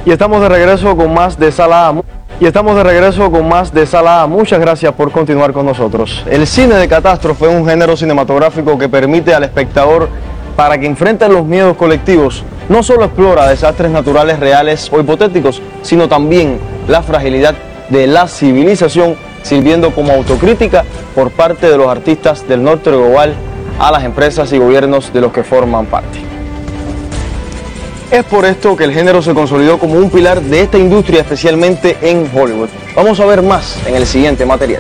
Y estamos de regreso con más de Sala A. Muchas gracias por continuar con nosotros. El cine de catástrofe es un género cinematográfico que permite al espectador, para que enfrente los miedos colectivos, no solo explora desastres naturales reales o hipotéticos, sino también la fragilidad de la civilización, sirviendo como autocrítica por parte de los artistas del norte global a las empresas y gobiernos de los que forman parte. Es por esto que el género se consolidó como un pilar de esta industria, especialmente en Hollywood. Vamos a ver más en el siguiente material.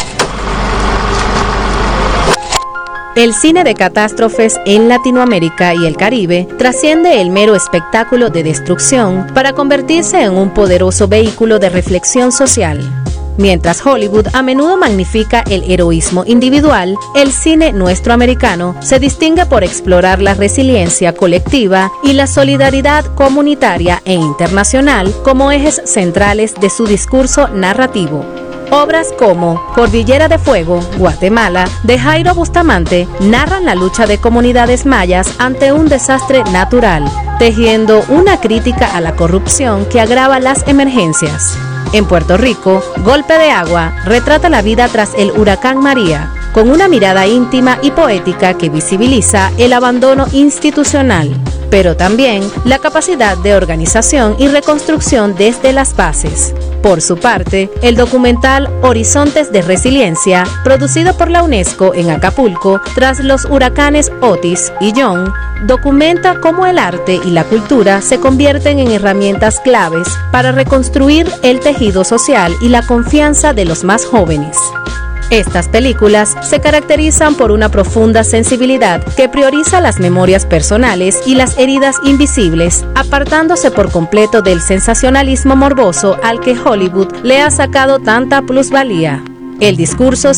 El cine de catástrofes en Latinoamérica y el Caribe trasciende el mero espectáculo de destrucción para convertirse en un poderoso vehículo de reflexión social. Mientras Hollywood a menudo magnifica el heroísmo individual, el cine nuestro americano se distingue por explorar la resiliencia colectiva y la solidaridad comunitaria e internacional como ejes centrales de su discurso narrativo. Obras como Cordillera de Fuego, Guatemala, de Jairo Bustamante, narran la lucha de comunidades mayas ante un desastre natural, tejiendo una crítica a la corrupción que agrava las emergencias. En Puerto Rico, Golpe de Agua retrata la vida tras el huracán María, con una mirada íntima y poética que visibiliza el abandono institucional, pero también la capacidad de organización y reconstrucción desde las bases. Por su parte, el documental Horizontes de Resiliencia, producido por la UNESCO en Acapulco tras los huracanes Otis y John, documenta cómo el arte y la cultura se convierten en herramientas claves para reconstruir el tejido social y la confianza de los más jóvenes. Estas películas se caracterizan por una profunda sensibilidad que prioriza las memorias personales y las heridas invisibles, apartándose por completo del sensacionalismo morboso al que Hollywood le ha sacado tanta plusvalía. El discurso